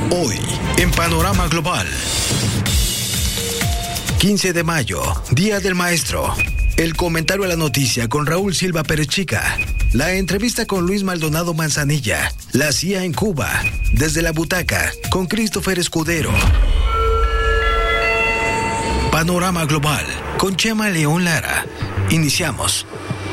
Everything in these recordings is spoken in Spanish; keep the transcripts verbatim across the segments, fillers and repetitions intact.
Hoy, en Panorama Global. quince de mayo, Día del Maestro. El comentario a la noticia con Raúl Silva Perechica. La entrevista con Luis Maldonado Manzanilla. La C I A en Cuba. Desde la butaca, con Christopher Escudero. Panorama Global, con Chema León Lara. Iniciamos.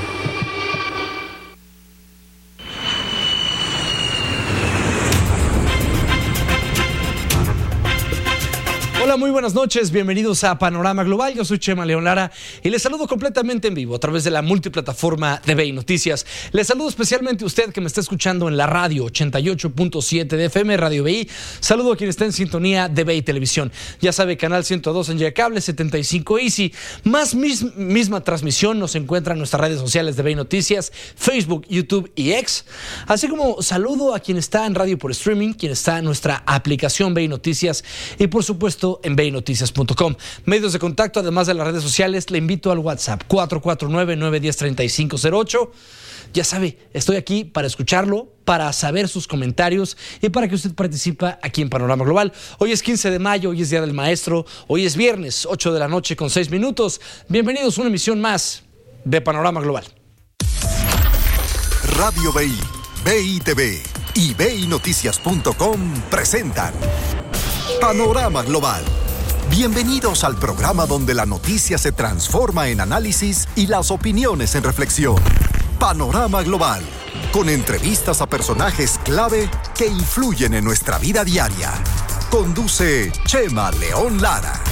Hola, muy buenas noches, bienvenidos a Panorama Global, yo soy Chema León Lara y les saludo completamente en vivo a través de la multiplataforma de V I Noticias. Les saludo especialmente a usted que me está escuchando en la radio ochenta y ocho punto siete de F M, Radio V I. Saludo a quien está en sintonía de V I Televisión. Ya sabe, canal ciento dos en Yacable, setenta y cinco Easy. Más mis, misma transmisión nos encuentra en nuestras redes sociales de V I Noticias, Facebook, YouTube y X. Así como saludo a quien está en radio por streaming, quien está en nuestra aplicación V I Noticias y por supuesto en V I Noticias punto com. Medios de contacto, además de las redes sociales, le invito al WhatsApp cuatro cuatro nueve, nueve uno cero, tres cinco cero ocho. Ya sabe, estoy aquí para escucharlo, para saber sus comentarios y para que usted participe aquí en Panorama Global. Hoy es quince de mayo, hoy es Día del Maestro, hoy es viernes, ocho de la noche con seis minutos. Bienvenidos a una emisión más de Panorama Global. Radio V I, V I T V y V I Noticias punto com presentan Panorama Global. Bienvenidos al programa donde la noticia se transforma en análisis y las opiniones en reflexión. Panorama Global, con entrevistas a personajes clave que influyen en nuestra vida diaria. Conduce Chema León Lara.